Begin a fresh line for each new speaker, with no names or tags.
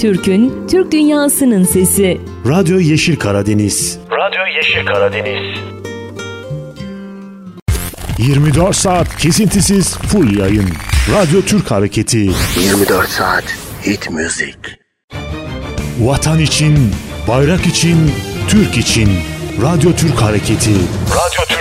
Türk'ün, Türk dünyasının sesi.
Radyo Yeşil Karadeniz.
Radyo Yeşil Karadeniz.
24 saat kesintisiz full yayın. Radyo Türk Hareketi.
24 saat hit müzik.
Vatan için, bayrak için, Türk için. Radyo Türk Hareketi.
Radyo Türk